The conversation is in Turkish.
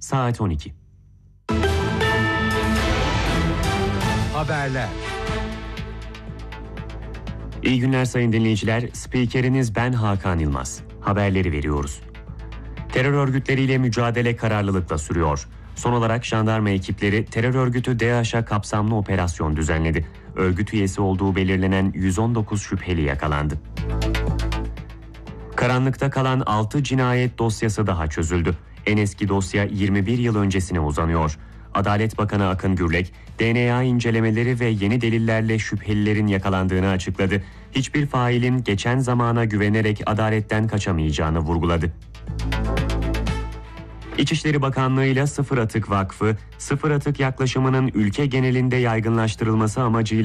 saat 12. Haberler. İyi günler sayın dinleyiciler. Spikeriniz ben Hakan Yılmaz. Haberleri veriyoruz. Terör örgütleriyle mücadele kararlılıkla sürüyor. Son olarak jandarma ekipleri terör örgütü DAEŞ'a kapsamlı operasyon düzenledi. Örgüt üyesi olduğu belirlenen 119 şüpheli yakalandı. Karanlıkta kalan 6 cinayet dosyası daha çözüldü. En eski dosya 21 yıl öncesine uzanıyor. Adalet Bakanı Akın Gürlek, DNA incelemeleri ve yeni delillerle şüphelilerin yakalandığını açıkladı. Hiçbir failin geçen zamana güvenerek adaletten kaçamayacağını vurguladı. İçişleri Bakanlığı ile Sıfır Atık Vakfı, sıfır atık yaklaşımının ülke genelinde yaygınlaştırılması amacıyla